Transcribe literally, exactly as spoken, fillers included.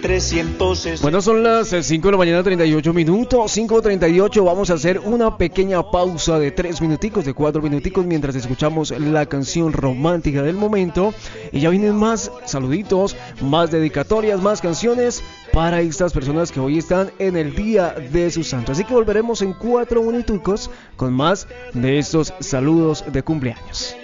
trescientos sesenta. Bueno, son las cinco de la mañana, treinta y ocho minutos, cinco treinta y ocho. Vamos a hacer una pequeña pausa de tres minuticos, de cuatro minuticos, mientras escuchamos la canción romántica del momento. Y ya vienen más saluditos, más dedicatorias, más canciones para estas personas que hoy están en el día de su santo. Así que volveremos en cuatro minuticos con más de estos saludos de cumpleaños.